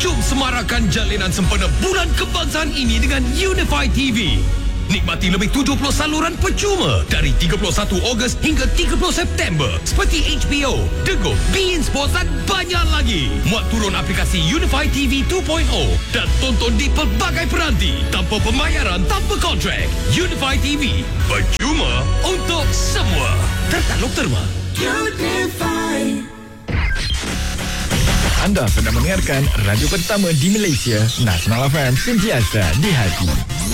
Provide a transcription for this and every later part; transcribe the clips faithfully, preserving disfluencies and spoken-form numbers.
Jom semarakkan jalinan sempena Bulan Kebangsaan ini dengan Unify T V. Nikmati lebih tujuh puluh saluran percuma dari tiga puluh satu Ogos hingga tiga puluh September seperti H B O, The Go, beIN Sports dan banyak lagi. Muat turun aplikasi Unify T V dua titik kosong dan tonton di pelbagai peranti tanpa pembayaran, tanpa kontrak. Unify T V, percuma untuk semua. Terkatalog terma. Unify. Anda sedang mendengarkan radio pertama di Malaysia, Nasional F M, sentiasa di hati.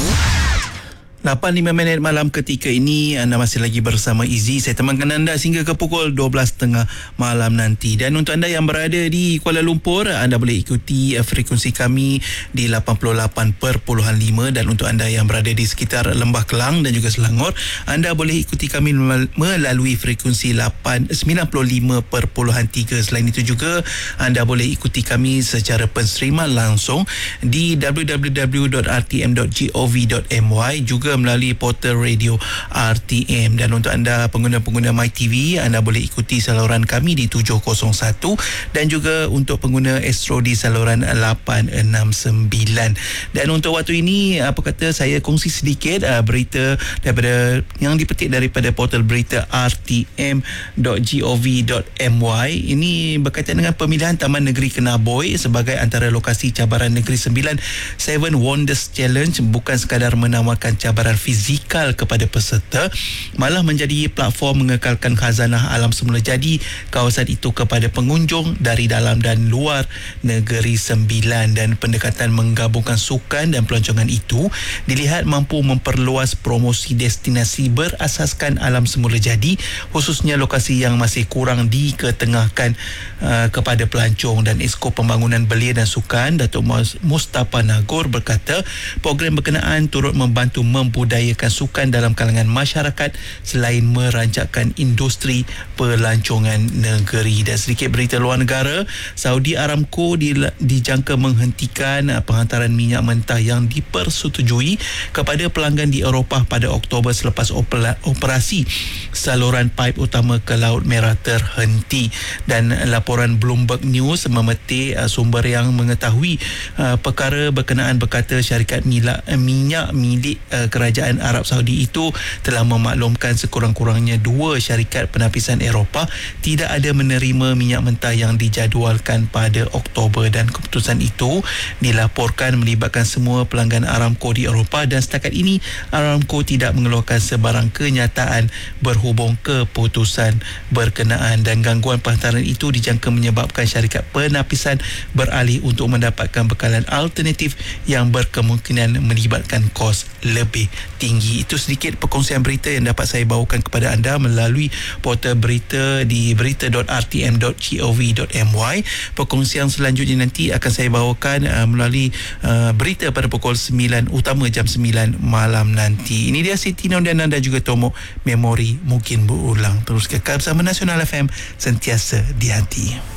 lapan lima minit malam ketika ini anda masih lagi bersama Izzy. Saya temankan anda sehingga ke pukul dua belas tiga puluh malam nanti. Dan untuk anda yang berada di Kuala Lumpur, anda boleh ikuti frekuensi kami di lapan puluh lapan perpuluhan lima, dan untuk anda yang berada di sekitar Lembah Kelang dan juga Selangor, anda boleh ikuti kami melalui frekuensi lapan sembilan puluh lima perpuluhan tiga. Selain itu juga anda boleh ikuti kami secara penerimaan langsung di w w w dot r t m dot gov dot m y, juga melalui portal radio R T M. Dan untuk anda pengguna-pengguna MyTV, anda boleh ikuti saluran kami di tujuh kosong satu dan juga untuk pengguna Astro di saluran lapan enam sembilan. Dan untuk waktu ini, apa kata saya kongsi sedikit uh, berita daripada yang dipetik daripada portal berita r t m dot gov dot m y. Ini berkaitan dengan pemilihan Taman Negeri Kenaboi sebagai antara lokasi cabaran Negeri Sembilan Seven Wonders Challenge bukan sekadar menawarkan cabaran fizikal kepada peserta, malah menjadi platform mengekalkan khazanah alam semula jadi kawasan itu kepada pengunjung dari dalam dan luar Negeri Sembilan. Dan pendekatan menggabungkan sukan dan pelancongan itu dilihat mampu memperluas promosi destinasi berasaskan alam semula jadi, khususnya lokasi yang masih kurang diketengahkan uh, kepada pelancong. Dan Esko Pembangunan Belia dan Sukan Datuk Mustafa Nagor berkata program berkenaan turut membantu membudayakan sukan dalam kalangan masyarakat selain merancangkan industri pelancongan negeri. Dan sedikit berita luar negara, Saudi Aramco di, dijangka menghentikan penghantaran minyak mentah yang dipersetujui kepada pelanggan di Eropah pada Oktober selepas operasi saluran paip utama ke Laut Merah terhenti. Dan laporan Bloomberg News memetik uh, sumber yang mengetahui uh, perkara berkenaan berkata syarikat minyak, minyak milik uh, kerajaan Arab Saudi itu telah memaklumkan sekurang-kurangnya dua syarikat penapisan Eropah tidak ada menerima minyak mentah yang dijadualkan pada Oktober. Dan keputusan itu dilaporkan melibatkan semua pelanggan Aramco di Eropah, dan setakat ini Aramco tidak mengeluarkan sebarang kenyataan berhubung keputusan berkenaan. Dan gangguan penghantaran itu dijangka menyebabkan syarikat penapisan beralih untuk mendapatkan bekalan alternatif yang berkemungkinan melibatkan kos lebih tinggi. Itu sedikit perkongsian berita yang dapat saya bawakan kepada anda melalui portal berita di berita dot r t m dot gov dot m y. Perkongsian selanjutnya nanti akan saya bawakan uh, melalui uh, berita pada pukul sembilan utama jam sembilan malam nanti. Ini dia Siti Nur dan anda juga Tomo, memori mungkin berulang. Terus kekal bersama Nasional F M, sentiasa di hati.